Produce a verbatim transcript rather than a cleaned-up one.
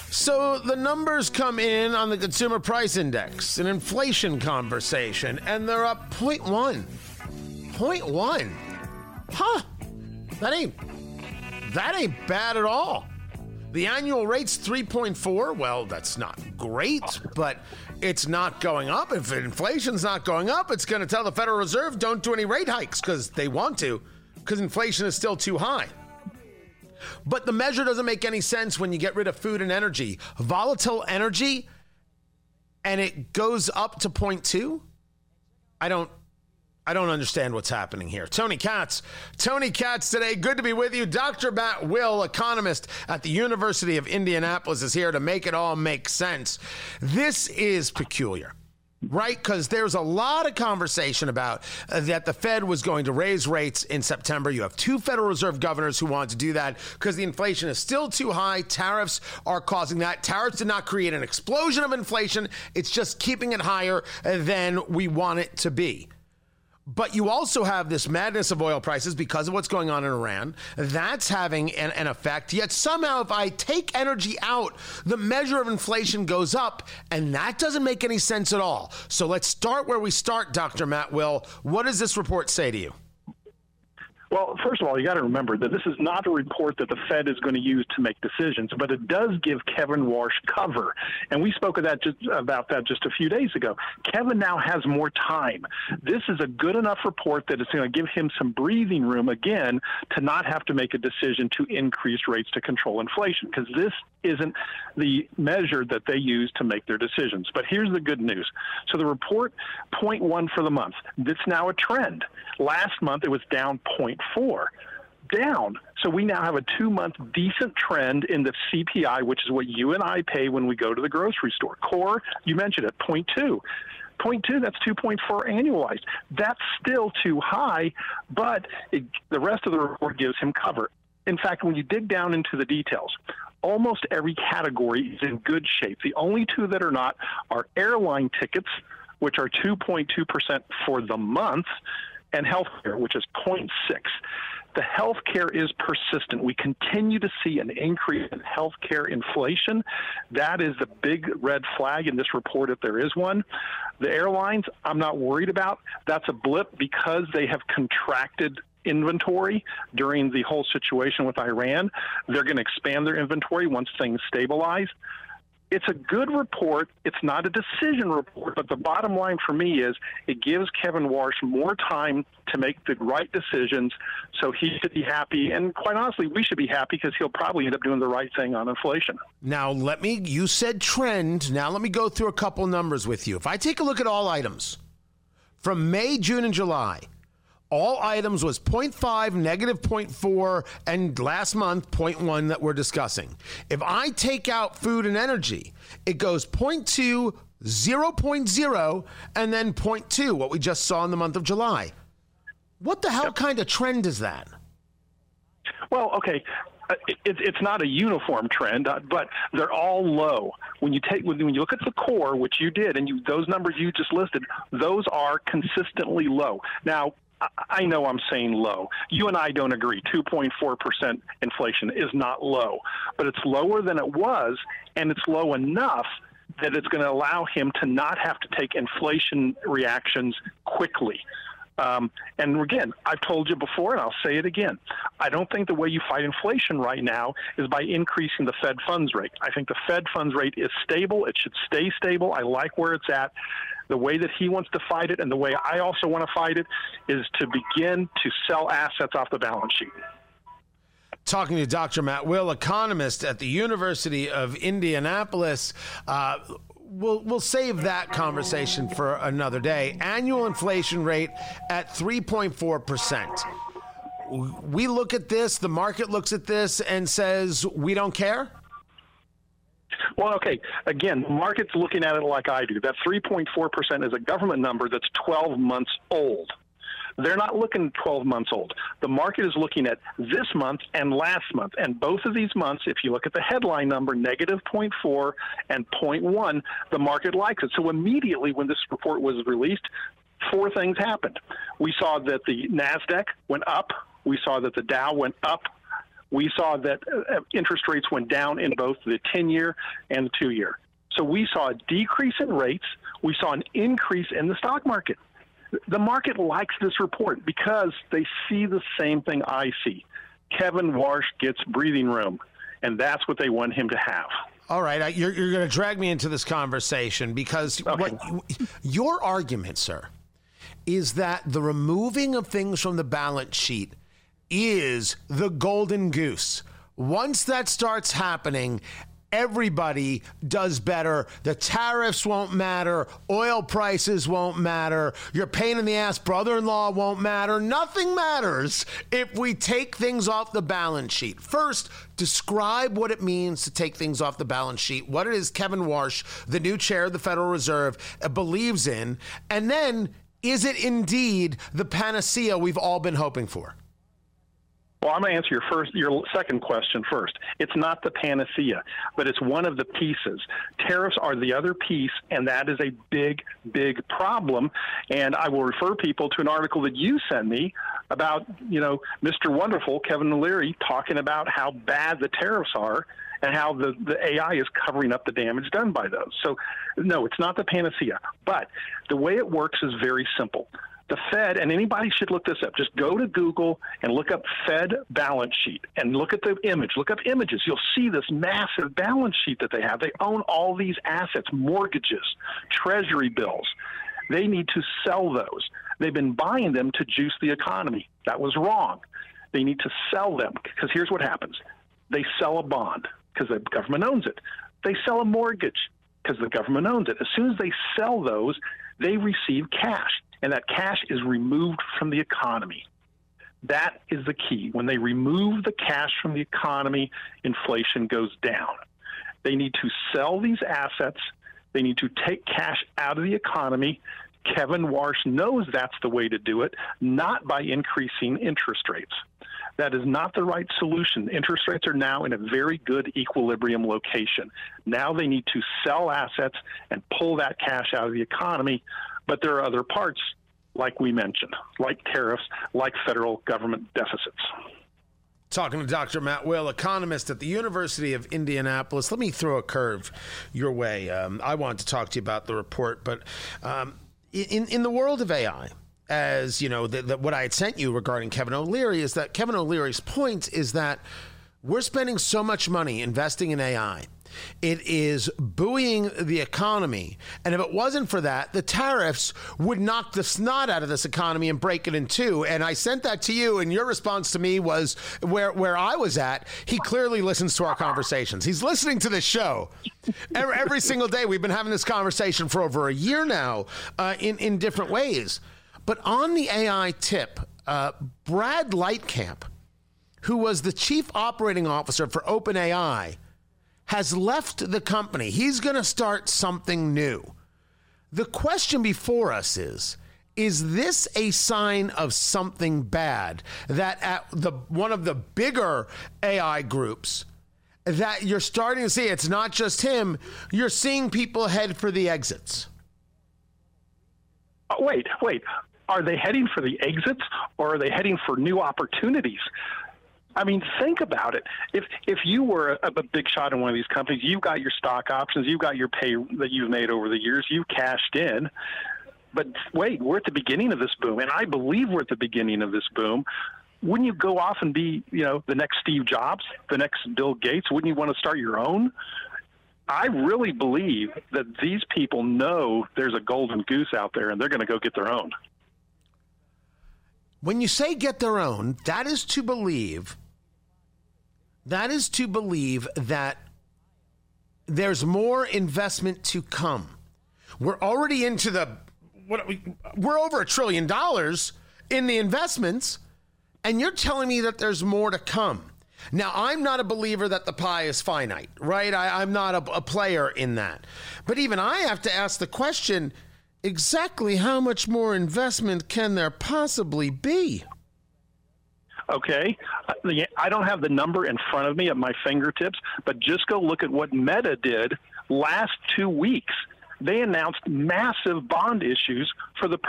So the numbers come in on the consumer price index, an inflation conversation, and they're up zero point one. zero point one. Huh. That ain't, that ain't bad at all. The annual rate's three point four. Well, that's not great, but it's not going up. If inflation's not going up, it's going to tell the Federal Reserve don't do any rate hikes because they want to, because inflation is still too high. But the measure doesn't make any sense when you get rid of food and energy. Volatile energy, and it goes up to zero point two? I don't I don't understand what's happening here. Tony Katz. Tony Katz today. Good to be with you. Doctor Matt Will, economist at the University of Indianapolis, is here to make it all make sense. This is peculiar, right? Because there's a lot of conversation about uh, that the Fed was going to raise rates in September. You have two Federal Reserve governors who want to do that because the inflation is still too high. Tariffs are causing that. Tariffs did not create an explosion of inflation. It's just keeping it higher than we want it to be. But you also have this madness of oil prices because of what's going on in Iran. That's having an, an effect. Yet somehow if I take energy out, the measure of inflation goes up, and that doesn't make any sense at all. So let's start where we start, Doctor Matt Will. What does this report say to you? Well, first of all, you got to remember that this is not a report that the Fed is going to use to make decisions, but it does give Kevin Warsh cover. And we spoke of that just, about that just a few days ago. Kevin now has more time. This is a good enough report that it's going to give him some breathing room, again, to not have to make a decision to increase rates to control inflation, because this isn't the measure that they use to make their decisions. But here's the good news. So the report, zero point one for the month. It's now a trend. Last month, it was down zero point four. Down. So we now have a two-month decent trend in the C P I, which is what you and I pay when we go to the grocery store. Core, you mentioned it, zero point two. zero point two, that's two point four annualized. That's still too high, but it, the rest of the report gives him cover. In fact, when you dig down into the details, almost every category is in good shape. The only two that are not are airline tickets, which are two point two percent for the month, and healthcare, which is zero point six. The healthcare is persistent. We continue to see an increase in healthcare inflation. That is the big red flag in this report, if there is one. The airlines, I'm not worried about. That's a blip because they have contracted inventory during the whole situation with Iran. They're going to expand their inventory once things stabilize. It's a good report. It's not a decision report, but the bottom line for me is it gives Kevin Warsh more time to make the right decisions, so he should be happy. And quite honestly, we should be happy because he'll probably end up doing the right thing on inflation. Now, let me, you said trend. Now, let me go through a couple numbers with you. If I take a look at all items from May, June, and July, all items was zero point five, negative zero point four, and last month, zero point one that we're discussing. If I take out food and energy, it goes zero point two, zero point zero, and then zero point two, what we just saw in the month of July. What the hell yep. kind of trend is that? Well, okay. It, it, it's not a uniform trend, uh, but they're all low. When you take, when you look at the core, which you did, and you, those numbers you just listed, those are consistently low. Now, I know I'm saying low. You and I don't agree. two point four percent inflation is not low, but it's lower than it was, and it's low enough that it's going to allow him to not have to take inflation reactions quickly. Um, and again, I've told you before, and I'll say it again. I don't think the way you fight inflation right now is by increasing the Fed funds rate. I think the Fed funds rate is stable. It should stay stable. I like where it's at. The way that he wants to fight it and the way I also want to fight it is to begin to sell assets off the balance sheet. Talking to Doctor Matt Will, economist at the University of Indianapolis. Uh, we'll, we'll save that conversation for another day. Annual inflation rate at three point four percent. We look at this, the market looks at this and says, we don't care? Well, okay, again, the market's looking at it like I do. That three point four percent is a government number that's twelve months old. They're not looking at twelve months old. The market is looking at this month and last month. And both of these months, if you look at the headline number, negative zero point four and zero point one, the market likes it. So immediately when this report was released, four things happened. We saw that the NASDAQ went up. We saw that the Dow went up. We saw that uh, interest rates went down in both the ten-year and the two-year. So we saw a decrease in rates. We saw an increase in the stock market. The market likes this report because they see the same thing I see. Kevin Warsh gets breathing room, and that's what they want him to have. All right, you're, you're going to drag me into this conversation because okay. what, your argument, sir, is that the removing of things from the balance sheet is the golden goose. Once that starts happening, everybody does better. The tariffs won't matter. Oil prices won't matter. Your pain in the ass brother-in-law won't matter. Nothing matters if we take things off the balance sheet. First, describe what it means to take things off the balance sheet, what it is Kevin Warsh, the new chair of the Federal Reserve, believes in, and then, is it indeed the panacea we've all been hoping for? Well, I'm going to answer your first, your second question first. It's not the panacea, but it's one of the pieces. Tariffs are the other piece, and that is a big, big problem. And I will refer people to an article that you sent me about, you know, Mister Wonderful, Kevin O'Leary, talking about how bad the tariffs are and how the, the A I is covering up the damage done by those. So, no, it's not the panacea. But the way it works is very simple. The Fed, and anybody should look this up, just go to Google and look up Fed balance sheet and look at the image. Look up images. You'll see this massive balance sheet that they have. They own all these assets, mortgages, treasury bills. They need to sell those. They've been buying them to juice the economy. That was wrong. They need to sell them because here's what happens. They sell a bond because the government owns it. They sell a mortgage because the government owns it. As soon as they sell those, they receive cash. And that cash is removed from the economy. That is the key. When they remove the cash from the economy, inflation goes down. They need to sell these assets. They need to take cash out of the economy. Kevin Warsh knows that's the way to do it, not by increasing interest rates. That is not the right solution. Interest rates are now in a very good equilibrium location. Now they need to sell assets and pull that cash out of the economy. But there are other parts, like we mentioned, like tariffs, like federal government deficits. Talking to Doctor Matt Will, economist at the University of Indianapolis. Let me throw a curve your way. Um, I wanted to talk to you about the report, but um, in, in the world of A I, as you know, the, the, what I had sent you regarding Kevin O'Leary is that Kevin O'Leary's point is that we're spending so much money investing in A I. It is buoying the economy. And if it wasn't for that, the tariffs would knock the snot out of this economy and break it in two. And I sent that to you, and your response to me was where, where I was at. He clearly listens to our conversations. He's listening to this show. Every, every single day, we've been having this conversation for over a year now uh, in, in different ways. But on the A I tip, uh, Brad Lightcamp, who was the chief operating officer for OpenAI, has left the company. He's going to start something new. The question before us is, is this a sign of something bad that at the one of the bigger A I groups that you're starting to see, it's not just him, you're seeing people head for the exits? Oh, wait, wait. Are they heading for the exits or are they heading for new opportunities? I mean, think about it. If if you were a, a big shot in one of these companies, you've got your stock options, you've got your pay that you've made over the years, you've cashed in. But wait, we're at the beginning of this boom, and I believe we're at the beginning of this boom. Wouldn't you go off and be, you know, the next Steve Jobs, the next Bill Gates? Wouldn't you want to start your own? I really believe that these people know there's a golden goose out there, and they're going to go get their own. When you say get their own, that is to believe, that is to believe that there's more investment to come. We're already into the, what we, we're over a trillion dollars in the investments, and you're telling me that there's more to come. Now, I'm not a believer that the pie is finite, right? I, I'm not a, a player in that. But even I have to ask the question, exactly how much more investment can there possibly be? Okay. I don't have the number in front of me at my fingertips, but just go look at what Meta did last two weeks. They announced massive bond issues for the